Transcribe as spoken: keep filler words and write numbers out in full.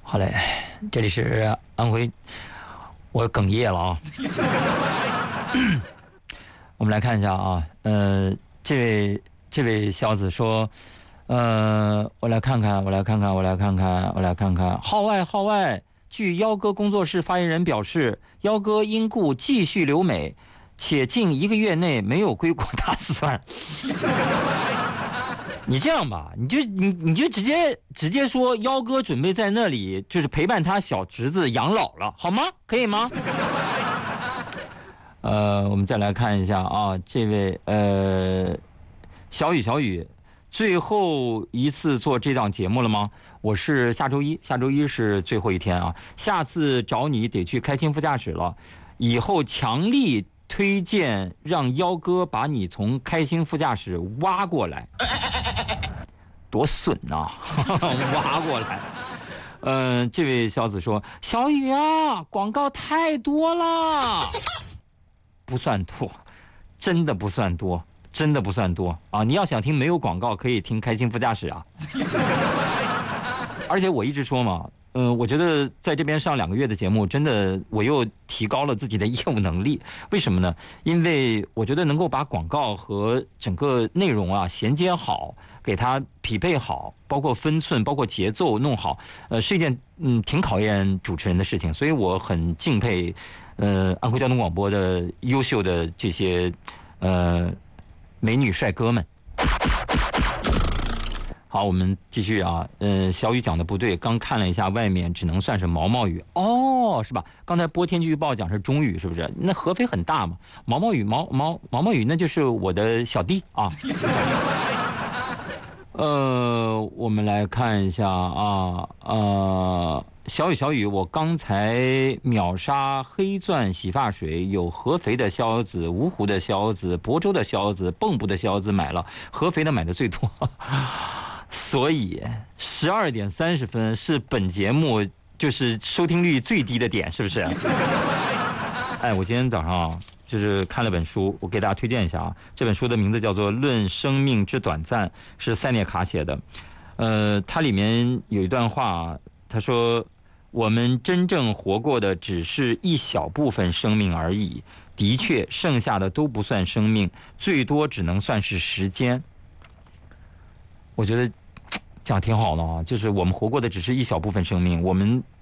好嘞，这里是安徽，我哽咽了啊。我们来看一下啊，呃，这位这位小子说，呃，我来看看，我来看看，我来看看，我来看看，号外号外！据幺哥工作室发言人表示，幺哥因故继续留美，且近一个月内没有归国打算。你这样吧，你就你你就直接直接说幺哥准备在那里就是陪伴他小侄子养老了，好吗？可以吗？呃，我们再来看一下啊，这位呃小雨小雨，最后一次做这档节目了吗？我是下周一，下周一是最后一天啊，下次找你得去开心副驾驶了，以后强力推荐让幺哥把你从开心副驾驶挖过来。多损呐、啊！挖过来。嗯、呃，这位小子说：“小雨啊，广告太多了。”不算多，真的不算多，真的不算多啊！你要想听没有广告，可以听开心副驾驶啊。而且我一直说嘛，嗯、呃，我觉得在这边上两个月的节目，真的我又提高了自己的业务能力。为什么呢？因为我觉得能够把广告和整个内容啊衔接好，给它匹配好，包括分寸，包括节奏弄好，呃，是一件嗯挺考验主持人的事情。所以我很敬佩，呃，安徽交通广播的优秀的这些呃美女帅哥们。好，我们继续啊。呃，小雨讲的不对，刚看了一下，外面只能算是毛毛雨哦，是吧？刚才播天气预报讲是中雨，是不是？那合肥很大嘛，毛毛雨毛毛毛毛雨，那就是我的小弟啊。呃，我们来看一下啊，呃，小雨小雨，我刚才秒杀黑钻洗发水，有合肥的销子、芜湖的销子、亳州的销子、蚌埠的销子买了，合肥的买的最多。所以十二点三十分是本节目就是收听率最低的点，是不是？哎，我今天早上啊，就是看了本书，我给大家推荐一下啊。这本书的名字叫做《论生命之短暂》，是塞涅卡写的。呃，它里面有一段话，他说：“我们真正活过的只是一小部分生命而已。的确，剩下的都不算生命，最多只能算是时间。”我觉得讲挺好的啊，就是我们活过的只是一小部分生命，我们